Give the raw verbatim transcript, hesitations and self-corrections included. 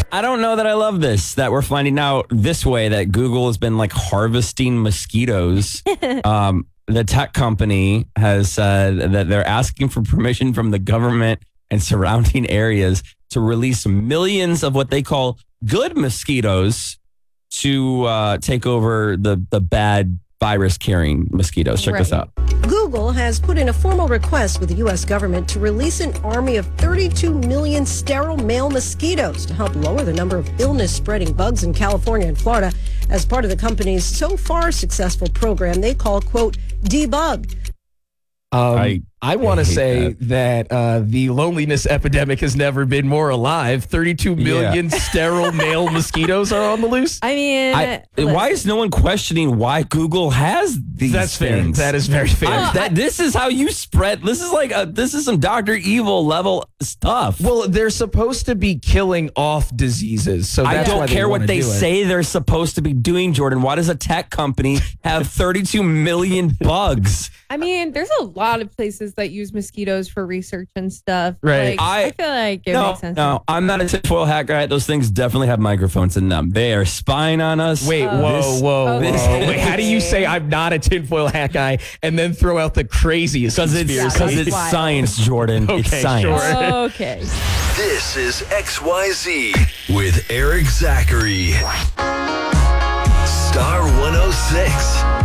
I don't know that I love this, that we're finding out this way that Google has been like harvesting mosquitoes. um, the tech company has said that they're asking for permission from the government and surrounding areas to release millions of what they call good mosquitoes to uh, take over the, the bad virus-carrying mosquitoes. Check this Right. out. Google has put in a formal request with the U S government to release an army of thirty-two million sterile male mosquitoes to help lower the number of illness-spreading bugs in California and Florida as part of the company's so far successful program they call, quote, Debug. Um, I- I, want I to hate say that, uh, the loneliness epidemic has never been more alive. thirty-two million sterile male mosquitoes are on the loose. I mean, I, why is no one questioning why Google has these That's fair. things? That is very fair. I- that this is how you spread. This is like a, this is some Doctor Evil level stuff. Well, they're supposed to be killing off diseases, so I that's why don't they care wanna what they do it. say they're supposed to be doing, Jordan. Why does a tech company have thirty-two million bugs? I mean, there's a lot of places that use mosquitoes for research and stuff. Right. Like, I- I, feel like it No, makes sense. no, I'm not a tinfoil hat guy. Those things definitely have microphones in them. They are spying on us. Wait, Oh. whoa, This- whoa, this- whoa. Wait, how do you say I'm not a tinfoil hat guy and then throw out the craziest Because it's, conspiracy? because that's it's wild. science, Jordan. it's Okay, science. sure. Okay. This is X Y Z with Eric Zachary. Star one oh six.